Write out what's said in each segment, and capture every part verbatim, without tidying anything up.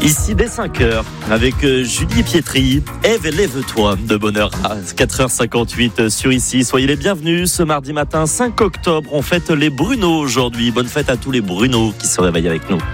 Ici dès cinq heures avec Julie Pietri. Ève, lève-toi de bonne heure à quatre heures cinquante-huit sur Ici. Soyez les bienvenus ce mardi matin cinq octobre. On fête les Bruno aujourd'hui. Bonne fête à tous les Bruno qui se réveillent avec nous.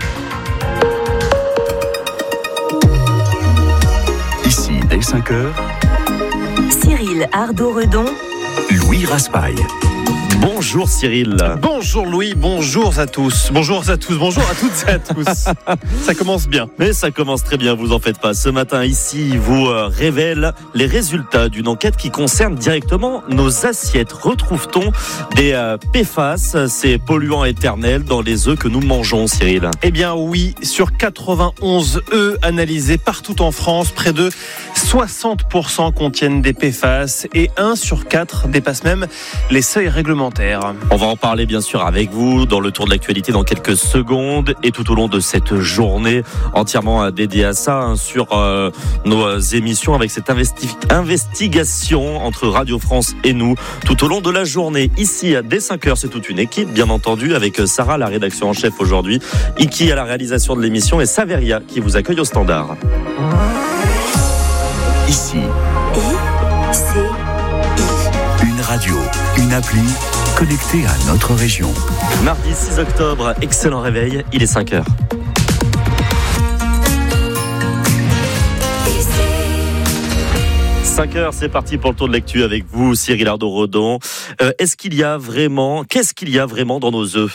Ici dès cinq heures. Cyril Ardo-Redon. Louis Raspail. Bonjour Cyril. Bonjour Louis, bonjour à tous. Bonjour à tous, bonjour à toutes et à tous. Ça commence bien. Mais ça commence très bien, vous en faites pas. Ce matin, Ici vous euh, révèle les résultats d'une enquête qui concerne directement nos assiettes. Retrouve-t-on des euh, P F A S, ces polluants éternels, dans les œufs que nous mangeons, Cyril? Eh bien oui, sur quatre-vingt-onze œufs analysés partout en France, près de soixante pour cent contiennent des P F A S et un sur quatre dépasse même les seuils réglementaires. On va en parler bien sûr avec vous dans le tour de l'actualité dans quelques secondes et tout au long de cette journée entièrement dédiée à ça hein, sur euh, nos émissions avec cette investi- investigation entre Radio France et nous tout au long de la journée. Ici dès cinq heures, c'est toute une équipe bien entendu avec Sarah, la rédaction en chef aujourd'hui, Iki à la réalisation de l'émission et Saveria qui vous accueille au standard. Ici. I, C, I. Une radio, une appli connectée à notre région. Mardi six octobre, excellent réveil, il est cinq heures. cinq heures, c'est parti pour le tour de l'actu avec vous, Cyril Ardo-Redon. Euh, est-ce qu'il y a vraiment, qu'est-ce qu'il y a vraiment dans nos œufs ?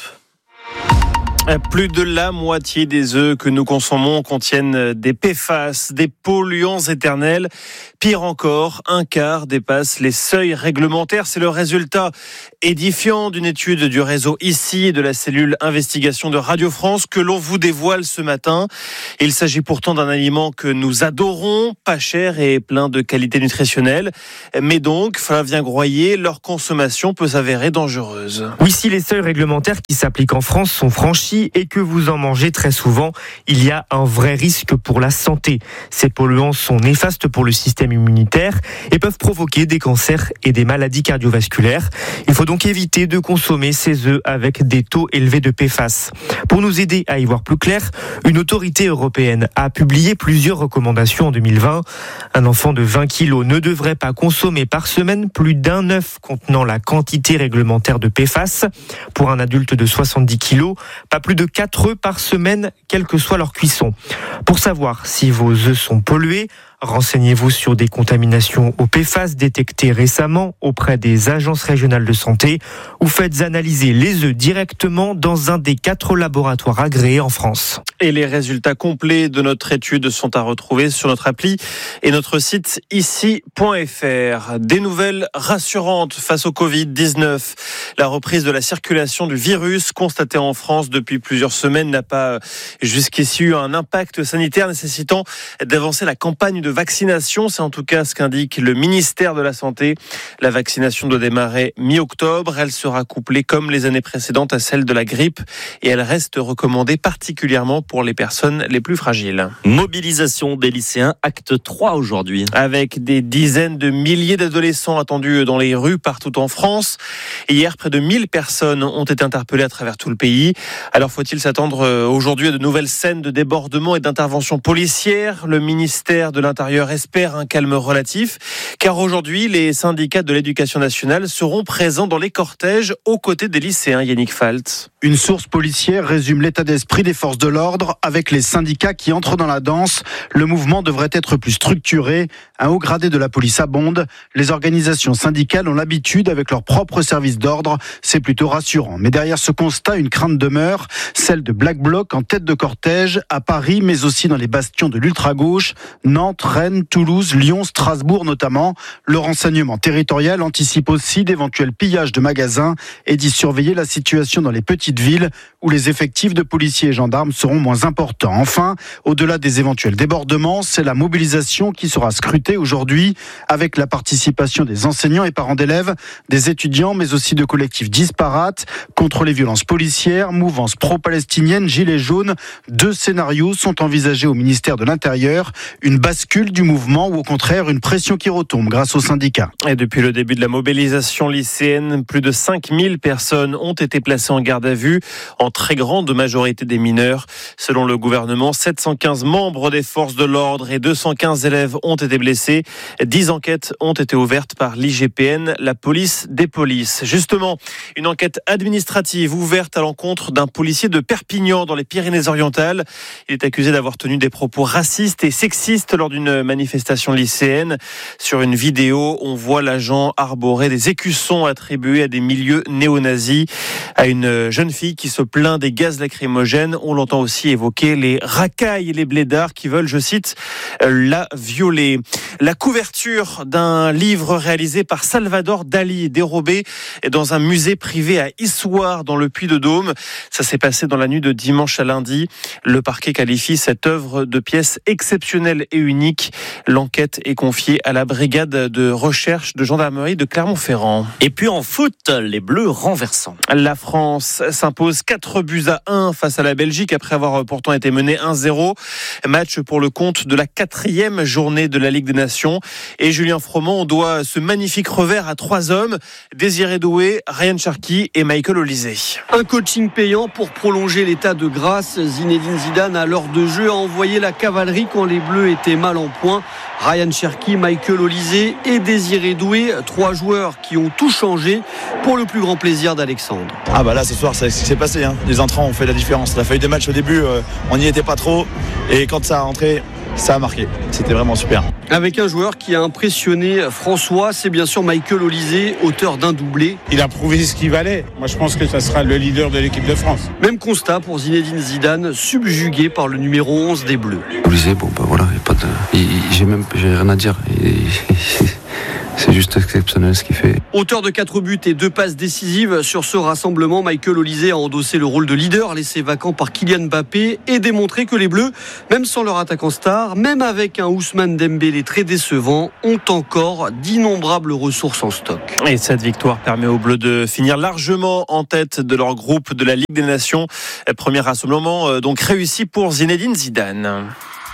Plus de la moitié des œufs que nous consommons contiennent des P F A S, des polluants éternels. Pire encore, un quart dépasse les seuils réglementaires. C'est le résultat édifiant d'une étude du réseau Ici et de la cellule investigation de Radio France que l'on vous dévoile ce matin. Il s'agit pourtant d'un aliment que nous adorons, pas cher et plein de qualités nutritionnelles. Mais donc, Flavien Groyer, leur consommation peut s'avérer dangereuse. Oui, si les seuils réglementaires qui s'appliquent en France sont franchis et que vous en mangez très souvent, il y a un vrai risque pour la santé. Ces polluants sont néfastes pour le système immunitaire et peuvent provoquer des cancers et des maladies cardiovasculaires. Il faut donc éviter de consommer ces œufs avec des taux élevés de P F A S. Pour nous aider à y voir plus clair, une autorité européenne a publié plusieurs recommandations en deux mille vingt. Un enfant de vingt kilos ne devrait pas consommer par semaine plus d'un œuf contenant la quantité réglementaire de P F A S. Pour un adulte de soixante-dix kilos, pas plus de quatre œufs par semaine, quelle que soit leur cuisson. Pour savoir si vos œufs sont pollués, renseignez-vous sur des contaminations au P F A S détectées récemment auprès des agences régionales de santé ou faites analyser les œufs directement dans un des quatre laboratoires agréés en France. Et les résultats complets de notre étude sont à retrouver sur notre appli et notre site ici point f r. Des nouvelles rassurantes face au covid dix-neuf. La reprise de la circulation du virus constatée en France depuis plusieurs semaines n'a pas jusqu'ici eu un impact sanitaire nécessitant d'avancer la campagne de vaccination. C'est en tout cas ce qu'indique le ministère de la Santé. La vaccination doit démarrer mi-octobre. Elle sera couplée comme les années précédentes à celle de la grippe et elle reste recommandée particulièrement pour les personnes les plus fragiles. Mobilisation des lycéens, acte trois aujourd'hui. Avec des dizaines de milliers d'adolescents attendus dans les rues partout en France. Hier, près de mille personnes ont été interpellées à travers tout le pays. Alors faut-il s'attendre aujourd'hui à de nouvelles scènes de débordements et d'interventions policières ? Le ministère de l'Intérieur espère un calme relatif, car aujourd'hui, les syndicats de l'éducation nationale seront présents dans les cortèges aux côtés des lycéens. Yannick Falt. Une source policière résume l'état d'esprit des forces de l'ordre avec les syndicats qui entrent dans la danse. Le mouvement devrait être plus structuré. Un haut gradé de la police abonde. Les organisations syndicales ont l'habitude avec leurs propres services d'ordre. C'est plutôt rassurant. Mais derrière ce constat, une crainte demeure, celle de Black Bloc en tête de cortège à Paris, mais aussi dans les bastions de l'ultra-gauche, Nantes, Rennes, Toulouse, Lyon, Strasbourg notamment. Le renseignement territorial anticipe aussi d'éventuels pillages de magasins et d'y surveiller la situation dans les petites villes où les effectifs de policiers et gendarmes seront moins importants. Enfin, au-delà des éventuels débordements, c'est la mobilisation qui sera scrutée aujourd'hui avec la participation des enseignants et parents d'élèves, des étudiants, mais aussi de collectifs disparates contre les violences policières, mouvance pro-palestinienne, gilets jaunes. Deux scénarios sont envisagés au ministère de l'Intérieur. Une bascule recul du mouvement ou au contraire une pression qui retombe grâce aux syndicats. Et depuis le début de la mobilisation lycéenne, plus de cinq mille personnes ont été placées en garde à vue, en très grande majorité des mineurs. Selon le gouvernement, sept cent quinze membres des forces de l'ordre et deux cent quinze élèves ont été blessés. dix enquêtes ont été ouvertes par l'I G P N, la police des polices. Justement, une enquête administrative ouverte à l'encontre d'un policier de Perpignan dans les Pyrénées-Orientales. Il est accusé d'avoir tenu des propos racistes et sexistes lors d'une manifestation lycéenne. Sur une vidéo, on voit l'agent arborer des écussons attribués à des milieux néo-nazis. À une jeune fille qui se plaint des gaz lacrymogènes, on l'entend aussi évoquer les racailles et les blédards qui veulent, je cite, la violer. La couverture d'un livre réalisé par Salvador Dali, dérobé dans un musée privé à Issoire dans le Puy-de-Dôme. Ça s'est passé dans la nuit de dimanche à lundi. Le parquet qualifie cette œuvre de pièce exceptionnelle et unique. L'enquête est confiée à la brigade de recherche de gendarmerie de Clermont-Ferrand. Et puis en foot, les Bleus renversants. La France s'impose quatre buts à un face à la Belgique après avoir pourtant été menée un zéro. Match pour le compte de la quatrième journée de la Ligue des Nations. Et Julien Froment doit ce magnifique revers à trois hommes, Désiré Doué, Ryan Cherki et Michael Olise. Un coaching payant pour prolonger l'état de grâce. Zinedine Zidane, à l'heure de jeu, a envoyé la cavalerie quand les Bleus étaient mal en point. Ryan Cherki, Michael Olise et Désiré Doué, trois joueurs qui ont tout changé pour le plus grand plaisir d'Alexandre. Ah bah là ce soir c'est ce qui s'est passé, hein. Les entrants ont fait la différence. La feuille de match au début, euh, on n'y était pas trop et quand ça a rentré, ça a marqué. C'était vraiment super. Avec un joueur qui a impressionné François, c'est bien sûr Michael Olise, auteur d'un doublé. Il a prouvé ce qu'il valait. Moi je pense que ça sera le leader de l'équipe de France. Même constat pour Zinedine Zidane, subjugué par le numéro onze des Bleus. Olise, bon bah voilà, y a pas de... j'ai même j'ai rien à dire. C'est juste exceptionnel ce qu'il fait. Auteur de quatre buts et deux passes décisives sur ce rassemblement, Michael Olise a endossé le rôle de leader laissé vacant par Kylian Mbappé et démontré que les Bleus, même sans leur attaquant star, même avec un Ousmane Dembélé très décevant, ont encore d'innombrables ressources en stock. Et cette victoire permet aux Bleus de finir largement en tête de leur groupe de la Ligue des Nations. Premier rassemblement donc réussi pour Zinedine Zidane.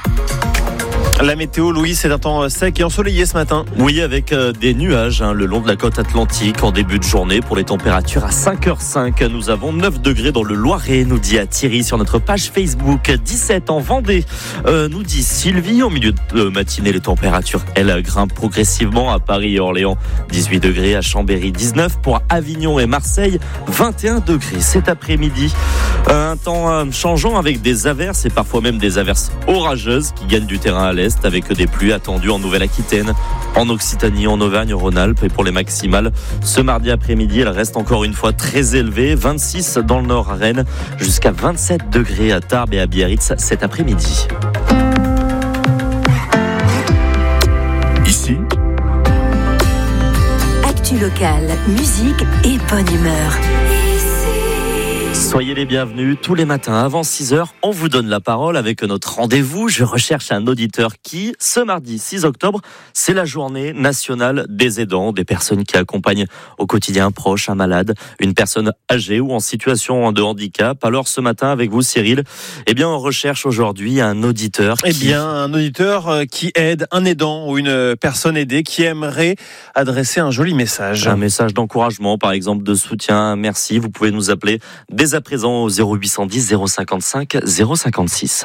La météo, Louis, c'est un temps sec et ensoleillé ce matin. Oui, avec euh, des nuages hein, le long de la côte atlantique en début de journée. Pour les températures à cinq heures cinq, nous avons neuf degrés dans le Loiret, nous dit à Thierry sur notre page Facebook. dix-sept en Vendée, euh, nous dit Sylvie. En milieu de matinée, les températures, elles, grimpent progressivement à Paris et Orléans. dix-huit degrés, à Chambéry, dix-neuf. Pour Avignon et Marseille, vingt et un degrés cet après-midi. Euh, un temps euh, changeant avec des averses et parfois même des averses orageuses qui gagnent du terrain à l'est, avec des pluies attendues en Nouvelle-Aquitaine, en Occitanie, en Auvergne-Rhône-Alpes. Et pour les maximales, ce mardi après-midi, elles restent encore une fois très élevées. vingt-six dans le nord à Rennes, jusqu'à vingt-sept degrés à Tarbes et à Biarritz cet après-midi. Ici, Actu locale, musique et bonne humeur. Soyez les bienvenus tous les matins avant six heures. On vous donne la parole avec notre rendez-vous. Je recherche un auditeur qui, ce mardi six octobre, c'est la journée nationale des aidants, des personnes qui accompagnent au quotidien un proche, un malade, une personne âgée ou en situation de handicap. Alors ce matin avec vous Cyril, eh bien on recherche aujourd'hui un auditeur. Eh qui... bien un auditeur qui aide un aidant ou une personne aidée qui aimerait adresser un joli message. Un message d'encouragement par exemple, de soutien, merci. Vous pouvez nous appeler dès à présent au zéro huit cent dix zéro cinquante-cinq zéro cinquante-six.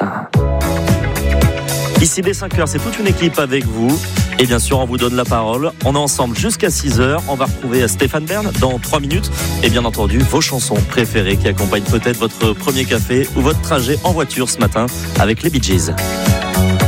Ici dès cinq heures, c'est toute une équipe avec vous. Et bien sûr, on vous donne la parole. On est ensemble jusqu'à six heures. On va retrouver Stéphane Bern dans trois minutes. Et bien entendu, vos chansons préférées qui accompagnent peut-être votre premier café ou votre trajet en voiture ce matin avec les Bee Gees.